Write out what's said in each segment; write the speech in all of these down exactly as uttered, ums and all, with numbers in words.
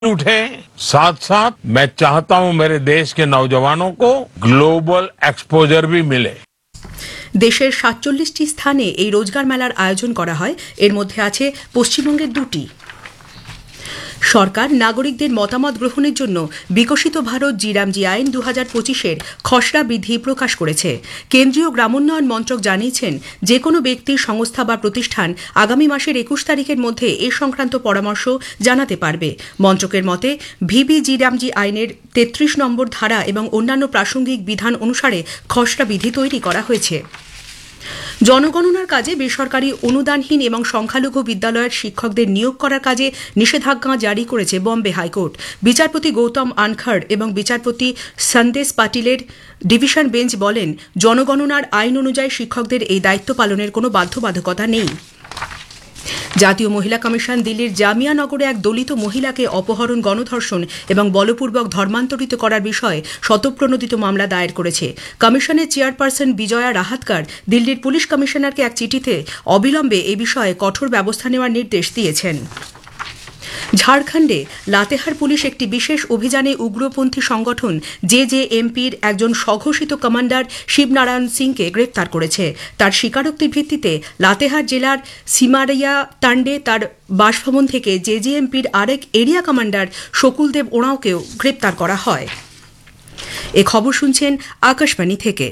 उठे। साथ साथ मैं चाहता हूं मेरे देश के नौजवानों को ग्लोबल एक्सपोजर भी मिले। দেশের সাতচল্লিশটি স্থানে এই রোজগার মেলার আয়োজন করা হয়। এর মধ্যে আছে পশ্চিমবঙ্গের দুটি। সরকার নাগরিকদের মতামত গ্রহণের জন্য বিকশিত ভারত জিরামজি আইন দু হাজার পঁচিশের খসড়া বিধি প্রকাশ করেছে। কেন্দ্রীয় গ্রামোন্নয়ন মন্ত্রক জানিয়েছেন, যে কোনো ব্যক্তি, সংস্থা বা প্রতিষ্ঠান আগামী মাসের একুশ তারিখের মধ্যে এ সংক্রান্ত পরামর্শ জানাতে পারবে। মন্ত্রকের মতে ভিবি জিরামজি আইনের তেত্রিশ নম্বর ধারা এবং অন্যান্য প্রাসঙ্গিক বিধান অনুসারে খসড়া বিধি তৈরি করা হয়েছে। জনগণনার কাজে বেসরকারি অনুদানহীন এবং সংখ্যালঘু বিদ্যালয়ের শিক্ষকদের নিয়োগ করার কাজে নিষেধাজ্ঞা জারি করেছে বম্বে হাইকোর্ট। বিচারপতি গৌতম আনখাড় এবং বিচারপতি সন্দেশ পাটিলের ডিভিশন বেঞ্চ বলেন, জনগণনার আইন অনুযায়ী শিক্ষকদের এই দায়িত্ব পালনের কোনো বাধ্যবাধকতা নেই। জাতীয় মহিলা কমিশন দিল্লির জামিয়া নগরে এক দলিত মহিলাকে অপহরণ, গণধর্ষণ এবং বলপূর্বক ধর্মান্তরিত করার বিষয়ে স্বতঃপ্রণোদিত মামলা দায়ের করেছে। কমিশনের চেয়ারপারসন বিজয়া রাহাতকার দিল্লির পুলিশ কমিশনারকে এক চিঠিতে অবিলম্বে এ বিষয়ে কঠোর ব্যবস্থা নেওয়ার নির্দেশ দিয়েছেন। ঝাড়খণ্ডে লাতেহার পুলিশ একটি বিশেষ অভিযানে উগ্রপন্থী সংগঠন জে জে এমপির একজন স্বঘোষিত কমান্ডার শিবনারায়ণ সিংকে গ্রেপ্তার করেছে। তার স্বীকারোক্তির ভিত্তিতে লাতেহার জেলার সিমারিয়া তান্ডে তার বাসভবন থেকে জে জে এমপির আরেক এরিয়া কমান্ডার শকুলদেব ওঁরাওকেও গ্রেপ্তার করা হয়। এ খবর শুনছেন আকাশবাণী থেকে।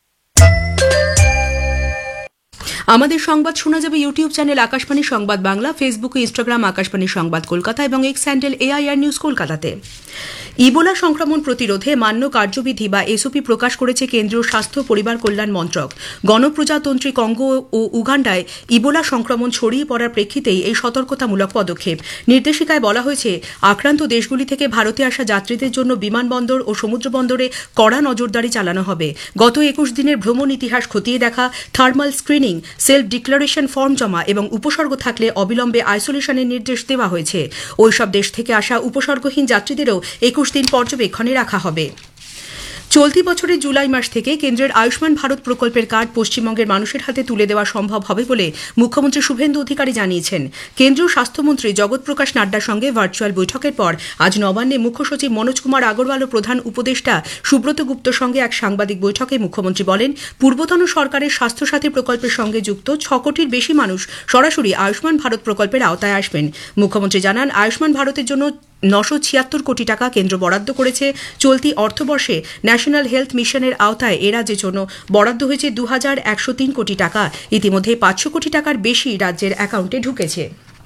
আমাদের সংবাদ শোনা যাবে ইউটিউব চ্যানেল আকাশবাণী সংবাদ বাংলা, ফেসবুক ও ইনস্টাগ্রাম আকাশবাণী সংবাদ কলকাতা এবং এক্স হ্যান্ডেল এআইআর নিউজ কলকাতাতে। ইবোলা সংক্রমণ প্রতিরোধে মান্য কার্যবিধি বা এসওপি প্রকাশ করেছে কেন্দ্রীয় স্বাস্থ্য পরিবার কল্যাণ মন্ত্রক। গণপ্রজাতন্ত্রী কঙ্গো ও উগান্ডায় ইবোলা সংক্রমণ ছড়িয়ে পড়ার প্রেক্ষিতেই এই সতর্কতামূলক পদক্ষেপ। নির্দেশিকায় বলা হয়েছে, আক্রান্ত দেশগুলি থেকে ভারতে আসা যাত্রীদের জন্য বিমানবন্দর ও সমুদ্রবন্দরে কড়া নজরদারি চালানো হবে। গত একুশ দিনের ভ্রমণ ইতিহাস খতিয়ে দেখা, thermal screening, self declaration form জমা এবং উপসর্গ থাকলে অবিলম্বে আইসোলেশনের নির্দেশ দেওয়া হয়েছে। ওইসব দেশ থেকে আসা উপসর্গহীন যাত্রীদেরও একুশ দিন পর্যবেক্ষণে রাখা হবে। চলতি বছরের জুলাই মাস থেকে কেন্দ্রের আয়ুষ্মান ভারত প্রকল্পের কার্ড পশ্চিমবঙ্গের মানুষের হাতে তুলে দেওয়া সম্ভব হবে বলে মুখ্যমন্ত্রী শুভেন্দু অধিকারী জানিয়েছেন। কেন্দ্রীয় স্বাস্থ্যমন্ত্রী জগৎ প্রকাশ নাড্ডার সঙ্গে ভার্চুয়াল বৈঠকের পর আজ নবান্নে মুখ্য সচিব মনোজ কুমার আগরওয়াল ও প্রধান উপদেষ্টা সুব্রত গুপ্তর সঙ্গে এক সাংবাদিক বৈঠকে মুখ্যমন্ত্রী বলেন, পূর্বতন সরকারের স্বাস্থ্যসাথী প্রকল্পের সঙ্গে যুক্ত ছ কোটির বেশি মানুষ সরাসরি আয়ুষ্মান ভারত প্রকল্পের আওতায় আসবেন। মুখ্যমন্ত্রী জানান, আয়ুষ্মান ভারতের জন্য নশো ছিয়াত্তর কোটি টাকা কেন্দ্র বরাদ্দ করেছে। চলতি অর্থবর্ষে ন্যাশনাল হেলথ মিশনের আওতায় এ রাজ্যের জন্য বরাদ্দ হয়েছে দু হাজার একশো তিন কোটি টাকা। ইতিমধ্যে পাঁচশো কোটি টাকার বেশি রাজ্যের অ্যাকাউন্টে ঢুকেছে।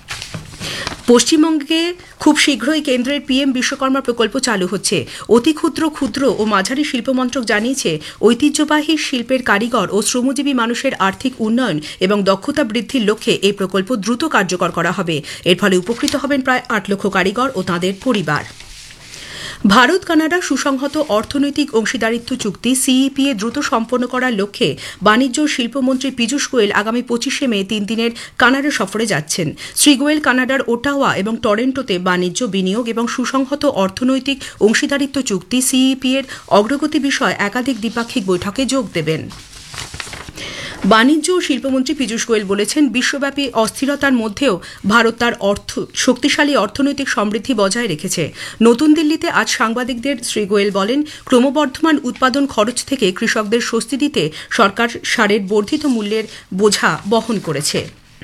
পশ্চিমবঙ্গে খুব শীঘ্রই কেন্দ্রের পিএম বিশ্বকর্মা প্রকল্প চালু হচ্ছে। অতি ক্ষুদ্র ক্ষুদ্র ও মাঝারি শিল্প মন্ত্রক জানিয়েছে, ঐতিহ্যবাহী শিল্পের কারিগর ও শ্রমজীবী মানুষের আর্থিক উন্নয়ন এবং দক্ষতা বৃদ্ধির লক্ষ্যে এই প্রকল্প দ্রুত কার্যকর করা হবে। এর ফলে উপকৃত হবেন প্রায় আট লক্ষ কারিগর ও তাঁদের পরিবার। ভারত কানাডা সুসংহত অর্থনৈতিক অংশীদারিত্ব চুক্তি সিইপি এ দ্রুত সম্পন্ন করার লক্ষ্যে বাণিজ্য ও শিল্পমন্ত্রী পীযূষ গোয়েল আগামী পঁচিশে মে তিন দিনের কানাডা সফরে যাচ্ছেন। শ্রী গোয়েল কানাডার ওটাওয়া এবং টরেন্টোতে বাণিজ্য, বিনিয়োগ এবং সুসংহত অর্থনৈতিক অংশীদারিত্ব চুক্তি সিইপি এর অগ্রগতি বিষয়ে একাধিক দ্বিপাক্ষিক বৈঠকে যোগ দেবেন। বাণিজ্য ও শিল্পমন্ত্রী পীযূষ গোয়েল বলেছেন, বিশ্বব্যাপী অস্থিরতার মধ্যেও ভারত তার অর্থ শক্তিশালী অর্থনৈতিক সমৃদ্ধি বজায় রেখেছে। নতুন দিল্লিতে আজ সাংবাদিকদের শ্রী গোয়েল বলেন, ক্রমবর্ধমান উৎপাদন খরচ থেকে কৃষকদের স্বস্তি দিতে সরকার সারের বর্ধিত মূল্যের বোঝা বহন করেছে।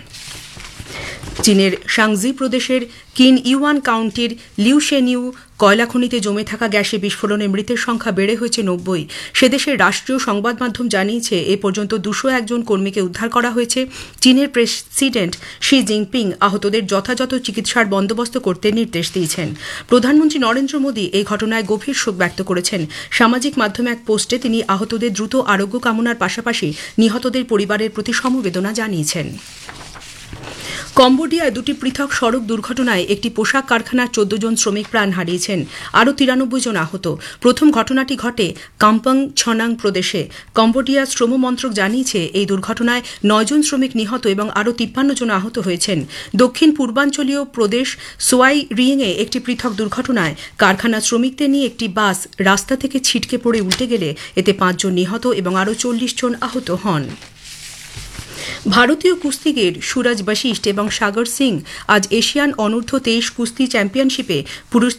চীনের শাংজি প্রদেশের কিন ইউয়ান কাউন্টির লিউশেনিউ কয়লা খনিতে জমে থাকা গ্যাসে বিস্ফোরণে মৃতের সংখ্যা বেড়ে হয়েছে নব্বই। সেদেশের রাষ্ট্রীয় সংবাদ মাধ্যম জানিয়েছে, এ পর্যন্ত দুশো একজন কর্মীকে উদ্ধার করা হয়েছে। চীনের প্রেসিডেন্ট শি জিনপিং আহতদের যথাযথ চিকিৎসার বন্দোবস্ত করতে নির্দেশ দিয়েছেন। প্রধানমন্ত্রী নরেন্দ্র মোদী এই ঘটনায় গভীর শোক ব্যক্ত করেছেন। সামাজিক মাধ্যমে এক পোস্টে তিনি আহতদের দ্রুত আরোগ্য কামনার পাশাপাশি নিহতদের পরিবারের প্রতি সমবেদনা জানিয়েছেন। কম্বোডিয়ায় দুটি পৃথক সড়ক দুর্ঘটনায় একটি পোশাক কারখানার চোদ্দ জন শ্রমিক প্রাণ হারিয়েছেন, আরও তিরানব্বই জন আহত। প্রথম ঘটনাটি ঘটে কাম্পাং ছনাং প্রদেশে। কম্বোডিয়া শ্রম মন্ত্রক জানিয়েছে, এই দুর্ঘটনায় নয় জন শ্রমিক নিহত এবং আরও তিপ্পান্ন জন আহত হয়েছেন। দক্ষিণ পূর্বাঞ্চলীয় প্রদেশ সোয়াই রিংয়ে একটি পৃথক দুর্ঘটনায় কারখানার শ্রমিকদের নিয়ে একটি বাস রাস্তা থেকে ছিটকে পড়ে উল্টে গেলে এতে পাঁচজন নিহত এবং আরও চল্লিশ জন আহত হন। ভারতীয় কুস্তিগির সুরজ বশিষ্ঠ এবং সাগর সিং আজ এশিয়ান অনূর্ধ্ব তেইশ কুস্তি চ্যাম্পিয়নশিপে পুরুষ